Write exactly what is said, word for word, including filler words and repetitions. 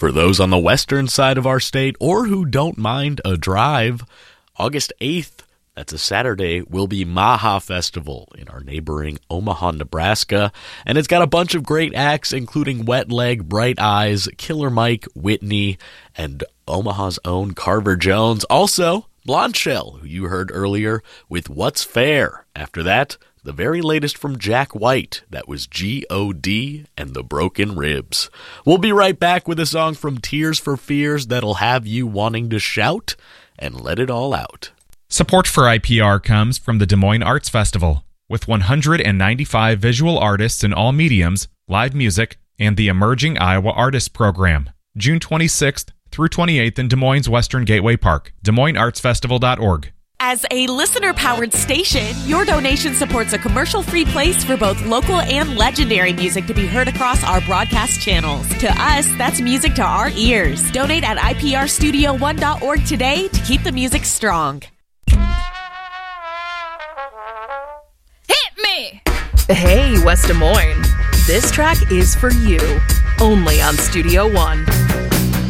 For those on the western side of our state or who don't mind a drive, August eighth, that's a Saturday, will be Maha Festival in our neighboring Omaha, Nebraska. And it's got a bunch of great acts, including Wet Leg, Bright Eyes, Killer Mike, Whitney, and Omaha's own Carver Jones. Also, Blonde Shell, who you heard earlier, with What's Fair. After that, the very latest from Jack White, that was G O D and the Broken Ribs. We'll be right back with a song from Tears for Fears that'll have you wanting to shout and let it all out. Support for I P R comes from the Des Moines Arts Festival, with one hundred ninety-five visual artists in all mediums, live music, and the Emerging Iowa Artists Program. June twenty-sixth through twenty-eighth in Des Moines Western Gateway Park, des moines arts festival dot org. As a listener-powered station, your donation supports a commercial-free place for both local and legendary music to be heard across our broadcast channels. To us, that's music to our ears. Donate at I P R studio one dot org today to keep the music strong. Hit me! Hey, West Des Moines. This track is for you, only on Studio One.